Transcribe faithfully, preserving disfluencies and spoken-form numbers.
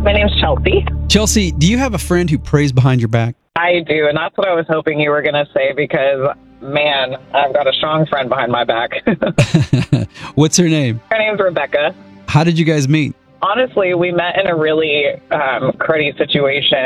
My name's Chelsea. Chelsea, do you have a friend who prays behind your back? I do, and that's what I was hoping you were going to say because, man, I've got a strong friend behind my back. What's her name? Her name's Rebecca. How did you guys meet? Honestly, we met in a really um, cruddy situation.